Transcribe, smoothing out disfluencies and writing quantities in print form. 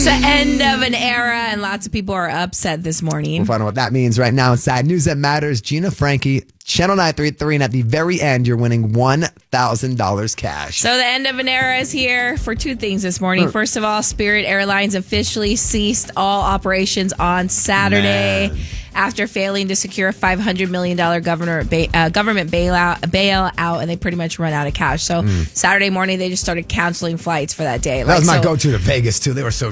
It's the end of an era, and lots of people are upset this morning. We'll find out what that means right now inside News That Matters. Gina Frankie, Channel 933, and at the very end, you're winning $1,000 cash. So the end of an era is here for two things this morning. First of all, Spirit Airlines officially ceased all operations on Saturday after failing to secure a $500 million government bailout, and they pretty much run out of cash. So Saturday morning, they just started canceling flights for that day. That was my go-to to Vegas, too. They were so